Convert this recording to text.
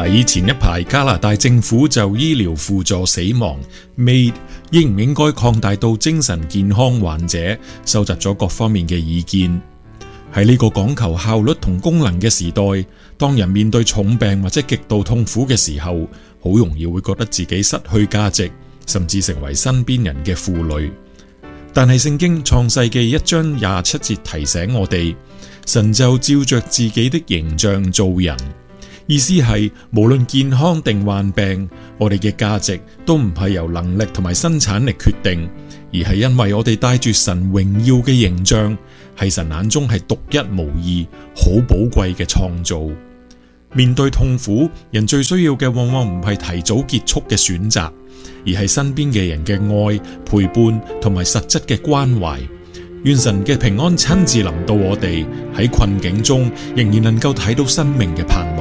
喺前一排加拿大政府就醫療輔助死亡 MAID 應唔應該擴大到精神健康患者，收集咗各方面嘅意見。喺呢個講求效率同功能嘅時代，當人面對重病或者極度痛苦嘅時候，好容易會覺得自己失去價值，甚至成為身邊人嘅負累。但係聖經創世記1章27節提醒我哋，神就照着自己的形象造人，意思係無論健康定患病，我哋嘅價值都唔係由能力同埋生產力決定，而係因為我哋帶住神榮耀嘅形象，係神眼中係獨一無二、好寶貴嘅創造。面對痛苦，人最需要嘅往往唔係提早結束嘅選擇，而係身邊嘅人嘅愛、陪伴同埋實質嘅關懷。願神嘅平安親自臨到我哋，喺困境中仍然能夠睇到生命嘅盼望。